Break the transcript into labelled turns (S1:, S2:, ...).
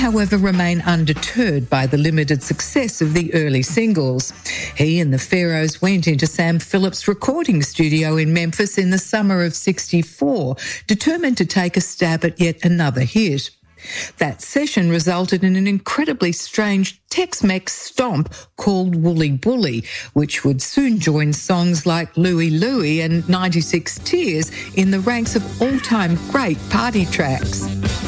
S1: however, remain undeterred by the limited success of the early singles. He and the Pharaohs went into Sam Phillips' recording studio in Memphis in the summer of '64, determined to take a stab at yet another hit. That session resulted in an incredibly strange Tex-Mex stomp called Wooly Bully, which would soon join songs like Louie Louie and 96 Tears in the ranks of all-time great party tracks.